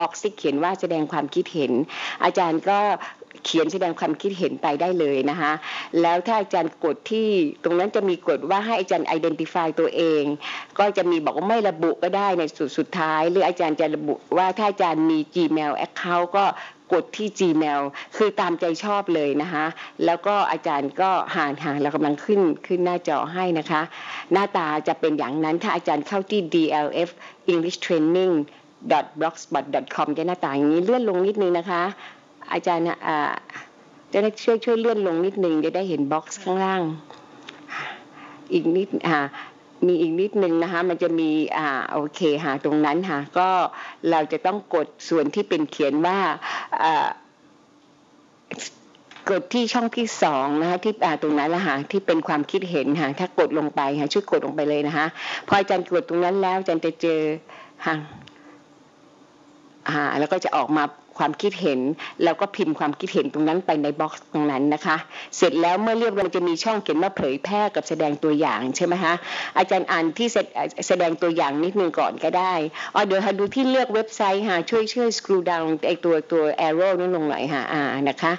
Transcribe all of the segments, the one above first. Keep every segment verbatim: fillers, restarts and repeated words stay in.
บ็อกซ์ที่เขียนว่าแสดงความคิดเห็นอาจารย์ก็เขียนแสดงความคิดเห็นไปได้เลยนะคะแล้วถ้าอาจารย์กดที่ตรงนั้นจะมีกดว่าให้อาจารย์ identify ตัวเองก็จะมีบอกว่าไม่ระบุก็ได้ในสุดสุดท้ายหรืออาจารย์จะระบุว่าถ้าอาจารย์มี Gmail account ก็กดที่ Gmail คือตามใจชอบเลยนะคะแล้วก็อาจารย์ก็ห่างห่างเรากำลังขึ้นขึ้นหน้าจอให้นะคะหน้าตาจะเป็นอย่างนั้นถ้าอาจารย์เข้าที่ ดี แอล เอฟ english training dot blogspot dot com จะหน้าตาอย่างนี้เลื่อนลงนิดนึงนะคะอาจารย์อ่าจะได้ช่วยช่วยเลื่อนลงนิดนึงจะได้เห็นบ็อกซ์ข้างล่างอีกนิดอ่ามีอีกนิดนึงนะคะมันจะมีอ่าโอเคค่ะตรงนั้นค่ะก็เราจะต้องกดส่วนที่เป็นเขียนว่าอ่ากดที่ช่องที่สองนะคะที่อ่าตรงนั้นละค่ะที่เป็นความคิดเห็นค่ะถ้ากดลงไปค่ะช่วยกดลงไปเลยนะคะพออาจารย์กดตรงนั้นแล้วอาจารย์จะเจอค่ะอ่าแล้วก็จะออกมาความคิดเห็นแล้วก็พิมพ์ความคิดเห็นตรงนั้นไปในบ็อกซ์ตรงนั้นนะคะเสร็จแล้วเมื่อเรียบร้อยจะมีช่องเขียนว่าเผยแพร่กับแสดงตัวอย่างใช่ไหมคะอาจารย์อ่านที่แสดงตัวอย่างนิดนึงก่อนก็ได้อ๋อเดี๋ยวค่ะดูที่เลือกเว็บไซต์ค่ะช่วยช่วย scroll down ไอตัวตัว arrow นั่นลงหน่อยค่ะอ่านะคะ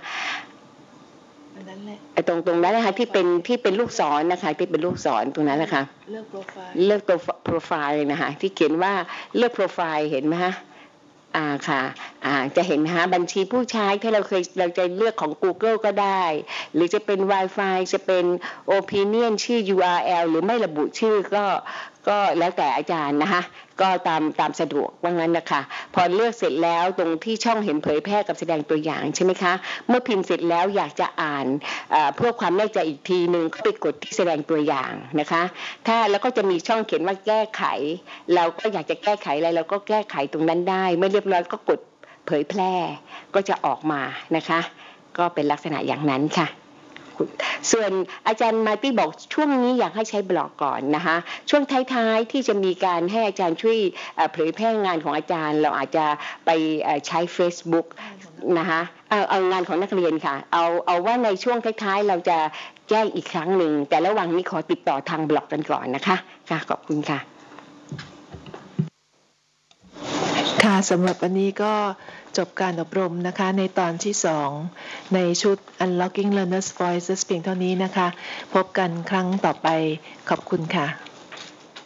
ไอตรงตรงนั้นนะคะที่เป็นที่เป็นลูกศรนะคะที่เป็นลูกศรตรงนั้นนะคะเลือกโปรไฟล์เลือกตัวโปรไฟล์เลยนะคะที่เขียนว่าเลือกโปรไฟล์เห็นไหมคะอ่าค่ะอ่าจะเห็นนะคะบัญชีผู้ใช้ถ้าเราเคยเราจะเลือกของ Google ก็ได้หรือจะเป็น Wi-Fi จะเป็น Opinion ชื่อ ยู อาร์ แอล หรือไม่ระบุชื่อก็ก็แล้วแต่อาจารย์นะคะก็ตามตามสะดวกว่างั้นนะคะพอเลือกเสร็จแล้วตรงที่ช่องเห็นเผยแพร่กับแสดงตัวอย่างใช่ไหมคะเมื่อพิมพ์เสร็จแล้วอยากจะอ่านเพื่อความแน่ใจอีกทีนึงก็ไปกดที่แสดงตัวอย่างนะคะถ้าแล้วก็จะมีช่องเขียนว่าแก้ไขเราก็อยากจะแก้ไขอะไรเราก็แก้ไขตรงนั้นได้เมื่อเรียบร้อยก็กดเผยแพร่ก็จะออกมานะคะก็เป็นลักษณะอย่างนั้นค่ะส่วนอาจารย์มาตี้บอกช่วงนี้อยากให้ใช้บล็อกก่อนนะคะช่วงท้ายๆที่จะมีการให้อาจารย์ช่วยเผยแพร่งานของอาจารย์เราอาจจะไปใช้ Facebook นะคะเอาเอางานของนักเรียนค่ะเอาเอาว่าในช่วงท้ายๆเราจะแจ้งอีกครั้งหนึ่งแต่ระหว่างนี้ขอติดต่อทางบล็อกกันก่อนนะคะค่ะขอบคุณค่ะค่ะสำหรับวันนี้ก็จบการอบรมนะคะในตอนที่สองในชุด Unlocking Learners Voices เพียงเท่านี้นะคะพบกันครั้งต่อไปขอบคุณค่ะ